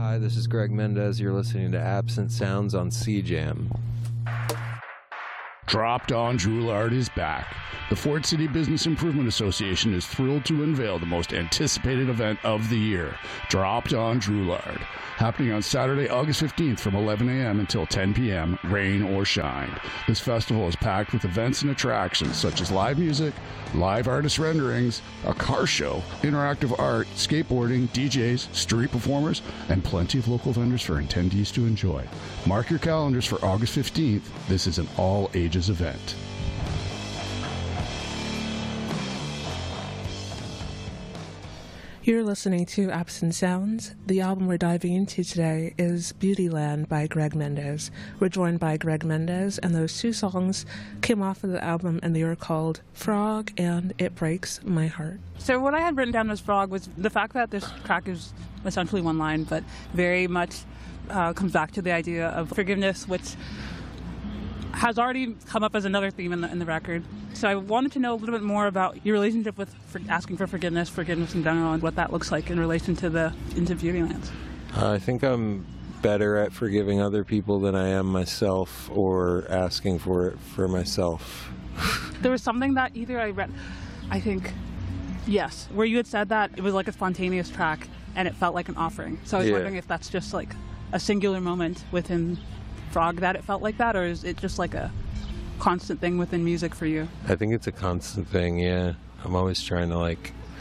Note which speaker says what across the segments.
Speaker 1: Hi, this is Greg Mendez. You're listening to Absent Sounds on CJAM.
Speaker 2: Dropped On Droulard is back. The Fort City Business Improvement Association is thrilled to unveil the most anticipated event of the year, Dropped On Droulard, happening on Saturday, August 15th from 11 a.m. until 10 p.m., rain or shine. This festival is packed with events and attractions such as live music, live artist renderings, a car show, interactive art, skateboarding, DJs, street performers, and plenty of local vendors for attendees to enjoy. Mark your calendars for August 15th. This is an all-ages event.
Speaker 3: You're listening to Absent Sounds. The album we're diving into today is Beautyland by Greg Mendez. We're joined by Greg Mendez, and those two songs came off of the album, and they were called Frog and It Breaks My Heart.
Speaker 4: So what I had written down as Frog was the fact that this track is essentially one line, but very much comes back to the idea of forgiveness, which has already come up as another theme in the record. So I wanted to know a little bit more about your relationship with asking for forgiveness in general, and what that looks like in relation to Beautyland.
Speaker 1: I think I'm better at forgiving other people than I am myself, or asking for it for myself.
Speaker 4: There was something that either I read, I think, yes, where you had said that it was like a spontaneous track and it felt like an offering. So I was wondering if that's just like a singular moment within Frog that it felt like that, or is it just like a constant thing within music for you?
Speaker 1: I think it's a constant thing, yeah. I'm always trying to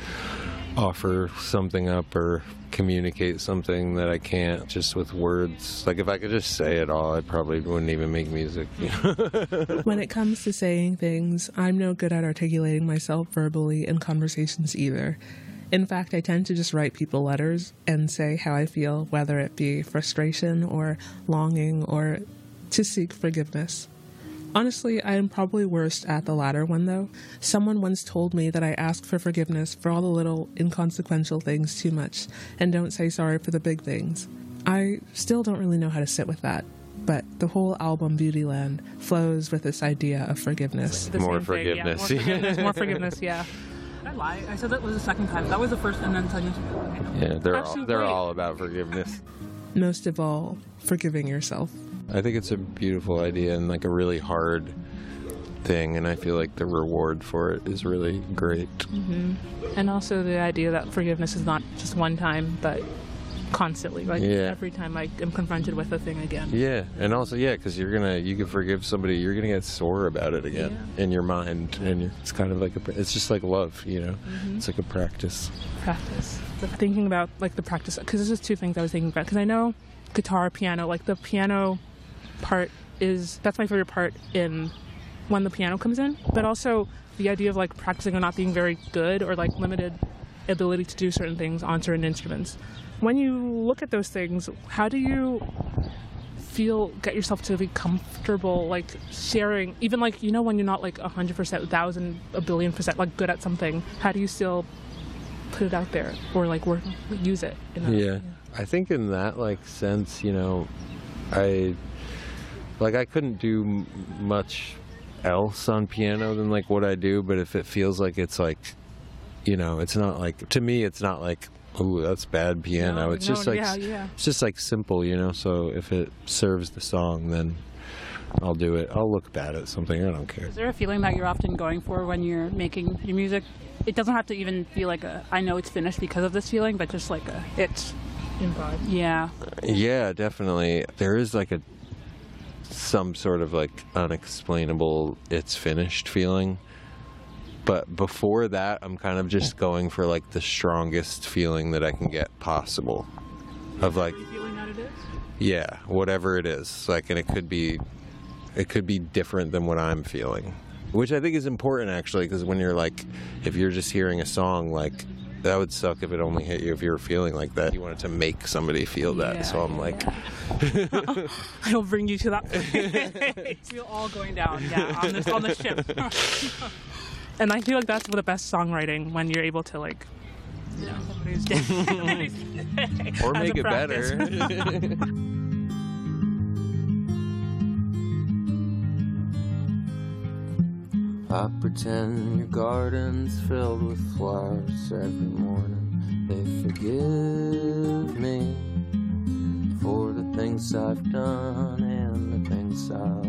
Speaker 1: offer something up or communicate something that I can't just with words. Like if I could just say it all, I probably wouldn't even make music. You know?
Speaker 3: When it comes to saying things, I'm no good at articulating myself verbally in conversations either. In fact, I tend to just write people letters and say how I feel, whether it be frustration or longing or to seek forgiveness. Honestly, I am probably worst at the latter one, though. Someone once told me that I ask for forgiveness for all the little inconsequential things too much and don't say sorry for the big things. I still don't really know how to sit with that, but the whole album Beautyland flows with this idea of forgiveness.
Speaker 1: More forgiveness.
Speaker 4: More forgiveness, yeah. Did I lie? I said that was the second time. That was the first, and then second.
Speaker 1: Yeah, they're all about forgiveness.
Speaker 3: Most of all, forgiving yourself.
Speaker 1: I think it's a beautiful idea and a really hard thing, and I feel like the reward for it is really great.
Speaker 4: Mm-hmm. And also the idea that forgiveness is not just one time, but constantly, every time I am confronted with a thing again.
Speaker 1: Yeah, and also, because you can forgive somebody, you're gonna get sore about it again in your mind, and it's kind of it's just like love, you know. Mm-hmm. It's like a practice.
Speaker 4: Thinking about the practice, because there's just two things I was thinking about, because I know guitar, piano, the piano part that's my favorite part in when the piano comes in, but also the idea of practicing or not being very good, or limited ability to do certain things on certain instruments. When you look at those things, how do you get yourself to be comfortable sharing, even when you're not 100%, 1,000, a billion% good at something, how do you still put it out there or use it
Speaker 1: I think in that sense, I couldn't do much else on piano than what I do, but if it feels it's it's not to me it's not ooh, that's bad piano. It's just it's just simple, so if it serves the song, then I'll do it. I'll look bad at something, I don't care.
Speaker 4: Is there a feeling that you're often going for when you're making your music? It doesn't have to even feel I know it's finished because of this feeling, but just it's in vibe. Yeah.
Speaker 1: Yeah, definitely. There is some sort of unexplainable it's finished feeling. But before that, I'm kind of just going for the strongest feeling that I can get possible. Of
Speaker 4: Are you feeling that it is?
Speaker 1: Yeah, whatever it is. And it could be different than what I'm feeling. Which I think is important actually, because when you're if you're just hearing a song, that would suck if it only hit you if you were feeling like that. You wanted to make somebody feel that, so I'm
Speaker 4: I'll bring you to that place. We're all going down, on the ship. And I feel that's the best songwriting, when you're able to
Speaker 1: or make it better. I pretend your garden's filled with flowers every morning. They forgive me. things I've done and the things I'll